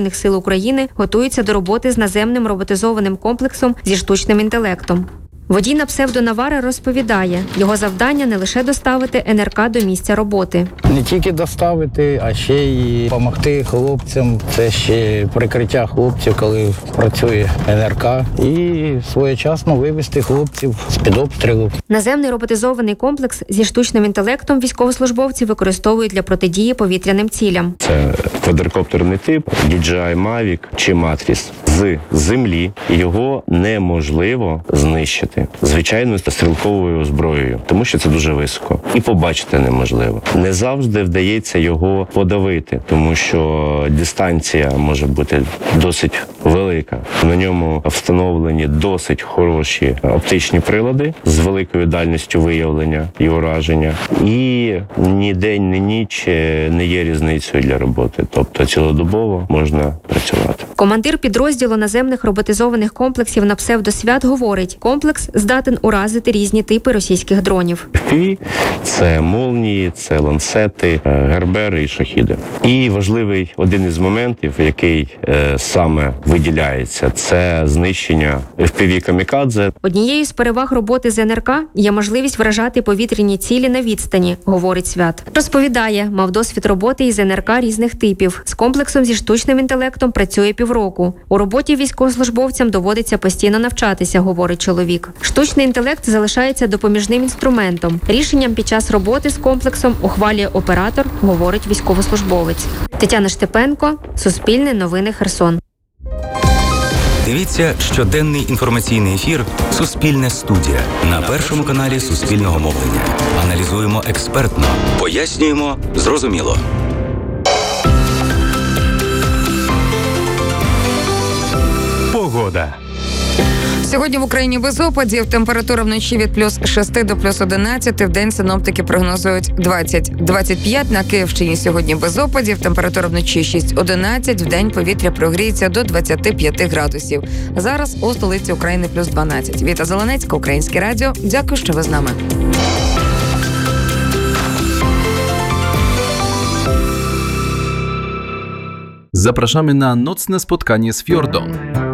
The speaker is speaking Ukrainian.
Збройних сил України готуються до роботи з наземним роботизованим комплексом зі штучним інтелектом. Водій на псевдонавара розповідає, його завдання не лише доставити НРК до місця роботи. Не тільки доставити, а ще й допомогти хлопцям. Це ще прикриття хлопців, коли працює НРК. І своєчасно вивести хлопців з-під обстрілу. Наземний роботизований комплекс зі штучним інтелектом військовослужбовці використовують для протидії повітряним цілям. Це квадрокоптерний тип, DJI Mavic чи Matrix. З землі його неможливо знищити звичайною стрілковою зброєю, тому що це дуже високо. І побачити неможливо. Не завжди вдається його подавити, тому що дистанція може бути досить велика. На ньому встановлені досить хороші оптичні прилади з великою дальністю виявлення і ураження. І ні день, ні ніч не є різницею для роботи. Тобто цілодобово можна працювати. Командир підрозділу наземних роботизованих комплексів на псевдосвят говорить, комплекс здатен уразити різні типи російських дронів. FPV – це молнії, це ланцети, гербери і шахіди. І важливий один із моментів, який саме виділяється, це знищення FPV-камікадзе. Однією з переваг роботи з НРК є можливість вражати повітряні цілі на відстані, говорить Свят. Розповідає, мав досвід роботи із НРК різних типів. З комплексом зі штучним інтелектом працює півроку. У роботі військовослужбовцям доводиться постійно навчатися, говорить чоловік. Штучний інтелект залишається допоміжним інструментом. Рішенням під час роботи з комплексом ухвалює оператор, говорить військовослужбовець. Тетяна Штепенко, Суспільне новини, Херсон. Дивіться щоденний інформаційний ефір «Суспільне студія» на Першому каналі Суспільного мовлення. Аналізуємо експертно, пояснюємо зрозуміло. Погода. Сьогодні в Україні без опадів. Температура вночі від плюс 6 до плюс 11. Вдень синоптики прогнозують 20-25. На Київщині сьогодні без опадів. Температура вночі 6-11. Вдень повітря прогріється до 25 градусів. Зараз у столиці України плюс 12. Віта Зеленецька, Українське радіо. Дякую, що ви з нами. Zapraszamy na nocne spotkanie z Fjordą.